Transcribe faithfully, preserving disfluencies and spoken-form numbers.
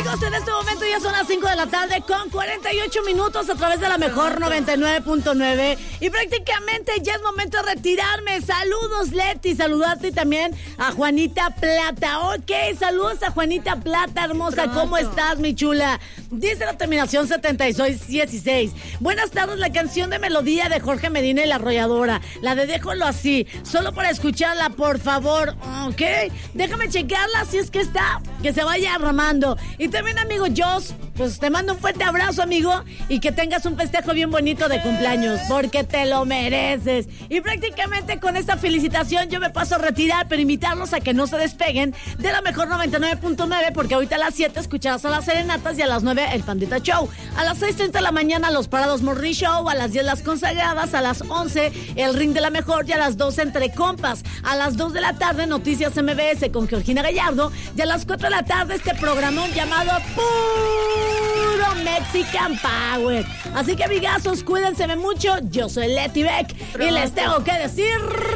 amigos, en este momento ya son las cinco de la tarde con cuarenta y ocho minutos a través de la mejor noventa y nueve punto nueve y prácticamente ya es momento de retirarme. Saludos, Leti, saludarte también a Juanita Plata. Ok, saludos a Juanita Plata, hermosa. Pronto. ¿Cómo estás, mi chula? Dice la terminación setenta y seis dieciséis. Buenas tardes, la canción de Melodía de Jorge Medina y La Arrolladora. La de Déjalo Así, solo para escucharla, por favor. Ok, déjame checarla si es que está, que se vaya arramando. Y también, amigo Jos, pues te mando un fuerte abrazo, amigo, y que tengas un festejo bien bonito de cumpleaños, porque te lo mereces. Y prácticamente con esta felicitación yo me paso a retirar, pero invitarlos a que no se despeguen de la mejor noventa y nueve punto nueve, porque ahorita a las siete escucharás a las serenatas y a las nueve el Pandita Show. A las seis treinta de la mañana los Parados Morri Show, a las diez las Consagradas, a las once el Ring de la Mejor y a las doce Entre Compas. A las dos de la tarde Noticias M B S con Georgina Gallardo y a las cuatro de la tarde este programón llamado Puro Mexican Power. Así que, amigazos, cuídense mucho. Yo soy Leti Beck y les tengo que decir...